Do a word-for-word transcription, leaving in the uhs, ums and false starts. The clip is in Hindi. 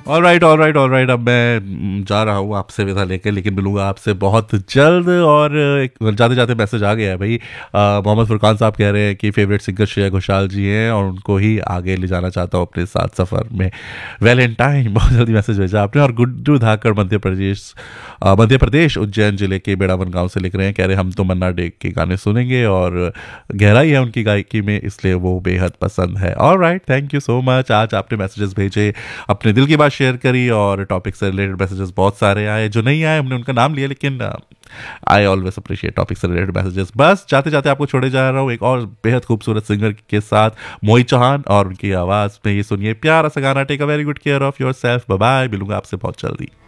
All right all right all right अब मैं mm, जा रहा हूँ आपसे विदा लेके, लेकिन मिलूंगा आपसे बहुत जल्द। और एक जाते जाते मैसेज आ गया है भाई, अ, मोहम्मद फुरकान साहब कह रहे हैं कि फेवरेट सिंगर श्रेया घोषाल जी हैं और उनको ही आगे ले जाना चाहता हूँ अपने साथ सफ़र में। वैलेंटाइन बहुत जल्दी मैसेज भेजा आपने। और गुड्डू धाकड़ मध्य प्रदेश अ, मध्य प्रदेश उज्जैन जिले के बेड़ावन गांव से लिख रहे हैं, कह रहे हैं हम तो मन्ना डे के गाने सुनेंगे और गहराई है उनकी गायकी में इसलिए वो बेहद पसंद है। All right, thank you so much. आज आपने मैसेजेस भेजे, अपने दिल की बात शेयर करी और टॉपिक से रिलेटेड मैसेजेस बहुत सारे आए। जो नहीं आए हमने उनका नाम लिया, लेकिन आई ऑलवेज अप्रिशिएट टॉपिक से रिलेटेड मैसेजेस। बस जाते जाते आपको छोड़े जा रहा हूँ एक और बेहद खूबसूरत सिंगर के साथ, मोहित चौहान, और उनकी आवाज़ में ये सुनिए प्यारा सा गाना। Take a very good care of your self. Bye bye, मिलूंगा आपसे बहुत जल्दी।